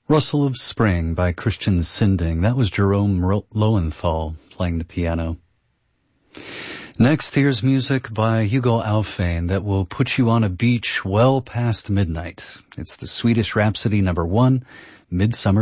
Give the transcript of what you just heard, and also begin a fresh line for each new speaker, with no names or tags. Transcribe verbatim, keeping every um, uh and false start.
Rustle of Spring by Christian Sinding. That was Jerome Lowenthal playing the piano. Next, here's music by Hugo Alfvén that will put you on a beach well past midnight. It's the Swedish Rhapsody number one, Midsummer